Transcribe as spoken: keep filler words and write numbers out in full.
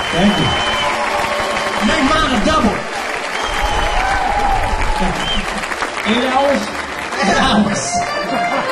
Thank you. Make mine a double. Eight hours? Eight hours.